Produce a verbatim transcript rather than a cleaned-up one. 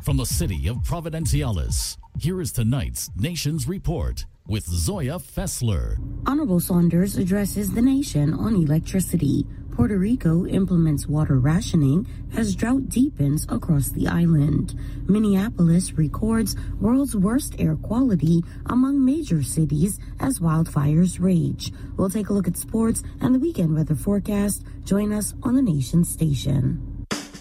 from the city of Providenciales, here is tonight's Nation's Report with Zoya Fessler. Honorable Saunders addresses the nation on electricity. Puerto Rico implements water rationing as drought deepens across the island. Minneapolis records world's worst air quality among major cities as wildfires rage. We'll take a look at sports and the weekend weather forecast. Join us on the Nation station.